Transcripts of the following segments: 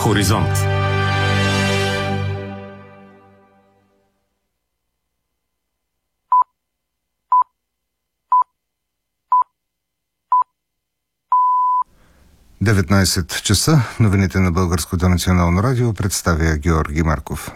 Хоризонт. – 19 часа. Новините на Българското национално радио представя Георги Марков.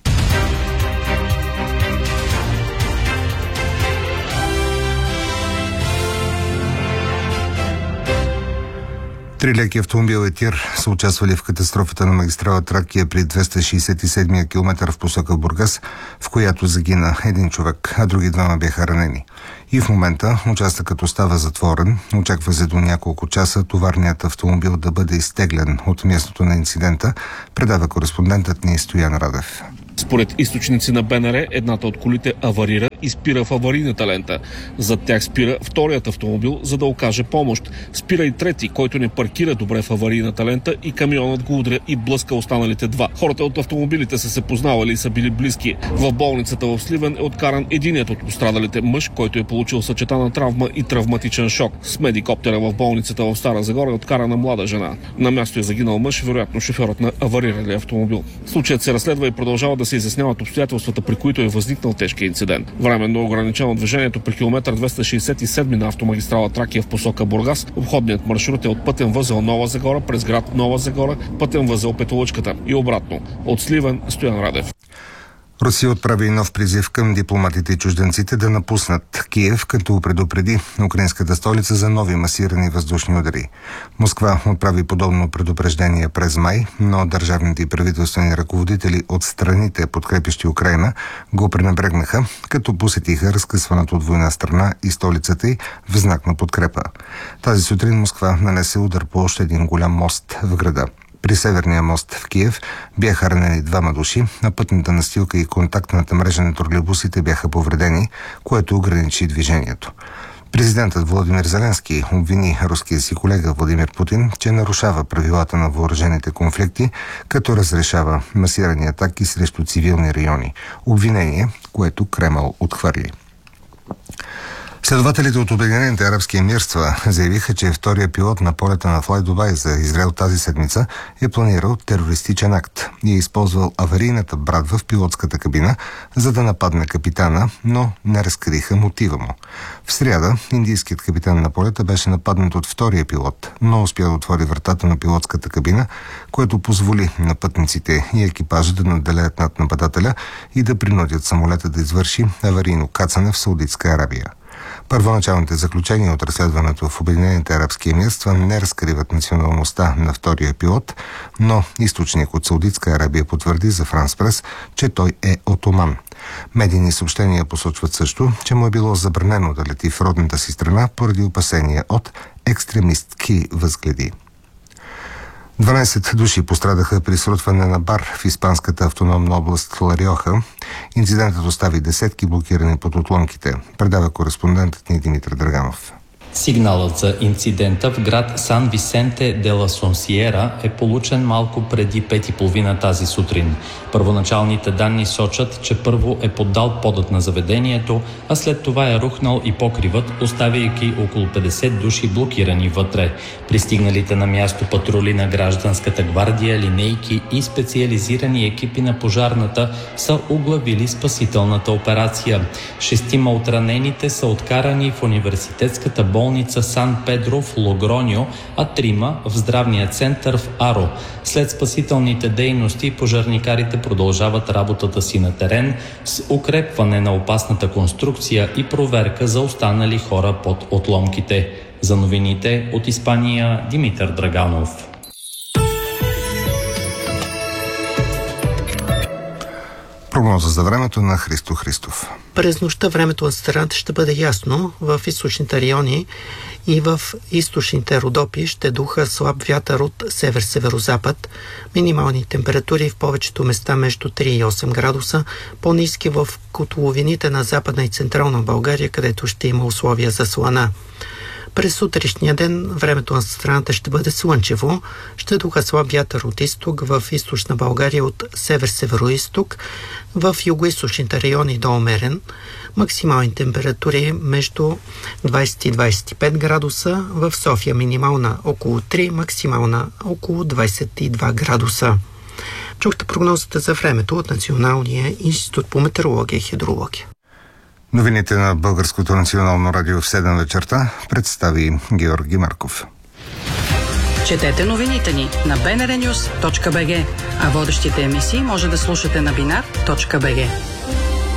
Три леки автомобил и тир са участвали в катастрофата на магистрала Тракия при 267-я километър в посока Бургас, в която загина един човек, а други двама бяха ранени. И в момента участъкът остава затворен. Очаква се до няколко часа товарният автомобил да бъде изтеглен от мястото на инцидента, предава кореспондентът ни Стоян Радев. Според източници на БНР, едната от колите аварира и спира в аварийната лента. Зад тях спира вторият автомобил, за да окаже помощ. Спира и трети, който не паркира добре в аварийната лента, и камионът го удря и блъска останалите два. Хората от автомобилите са се познавали и са били близки. В болницата в Сливен е откаран единият от пострадалите мъж, който е получил съчетана травма и травматичен шок. С медикоптера в болницата в Стара Загора е откарана млада жена. На място е загинал мъж, вероятно шофьорът на авариралия автомобил. Случаят се разследва и продължава да се изясняват обстоятелствата, при които е възникнал тежкия инцидент. Временно ограничено движението при километър 267 на автомагистрала Тракия в посока Бургас. Обходният маршрут е от пътен възел Нова Загора през град Нова Загора, пътен възел Петолъчката и обратно. От Сливен, Стоян Радев. Русия отправи нов призив към дипломатите и чужденците да напуснат Киев, като предупреди украинската столица за нови масирани въздушни удари. Москва отправи подобно предупреждение през май, но държавните и правителствени ръководители от страните, подкрепящи Украйна, го пренебрегнаха, като посетиха разкъсваната от война страна и столицата й в знак на подкрепа. Тази сутрин Москва нанесе удар по още един голям мост в града. При Северния мост в Киев бяха ранени двама души, а пътната настилка и контактната мрежа на тролейбусите бяха повредени, което ограничи движението. Президентът Володимир Зеленски обвини руския си колега Владимир Путин, че нарушава правилата на въоръжените конфликти, като разрешава масирани атаки срещу цивилни райони. Обвинение, което Кремъл отхвърли. Следователите от Обединените арабски емирства заявиха, че втория пилот на полета на Fly Dubai за Израел тази седмица е планирал терористичен акт и е използвал аварийната брадва в пилотската кабина, за да нападне капитана, но не разкриха мотива му. В сряда индийският капитан на полета беше нападнат от втория пилот, но успя да отвори вратата на пилотската кабина, което позволи на пътниците и екипажа да надделеят над нападателя и да принудят самолета да извърши аварийно кацане в Саудитска Арабия. Първоначалните заключения от разследването в Обединените арабски емирства не разкриват националността на втория пилот, но източник от Саудитска Арабия потвърди за Франс Прес, че той е от Оман. Медийни съобщения посочват също, че му е било забранено да лети в родната си страна поради опасения от екстремистки възгледи. 12 души пострадаха при срутване на бар в испанската автономна област Ла-Риоха. Инцидентът остави десетки блокирани под отломките, предава кореспондентът ни Димитър Драганов. Сигналът за инцидента в град Сан Висенте де ла Сонсиера е получен малко преди 5:30 тази сутрин. Първоначалните данни сочат, че първо е поддал подът на заведението, а след това е рухнал и покривът, оставяйки около 50 души блокирани вътре. Пристигналите на място патрули на гражданската гвардия, линейки и специализирани екипи на пожарната са оглавили спасителната операция. 6 от ранените са откарани в университетската болница Сан Педро в Логроньо, а 3 в здравния център в Аро. След спасителните дейности, пожарникарите продължават работата си на терен с укрепване на опасната конструкция и проверка за останали хора под отломките. За новините от Испания, Димитър Драганов. Прогноза за времето на Христо Христов. През нощта времето от страната ще бъде ясно. В източните райони и в източните Родопи ще духа слаб вятър от север-северозапад. Минимални температури в повечето места между 3 и 8 градуса, по-ниски в котловините на Западна и Централна България, където ще има условия за слана. През сутрешния ден времето на страната ще бъде слънчево, ще духа слаб вятър от изток, в източна България от север-североизток, в югоизточните райони до умерен. Максимални температури между 20 и 25 градуса, в София минимална около 3, максимална около 22 градуса. Чухте прогнозата за времето от Националния институт по метеорология и хидрология. Новините на Българското национално радио в 7 вечерта представи Георги Марков. Четете новините ни на bnrnews.bg, а водещите емисии може да слушате на binar.bg.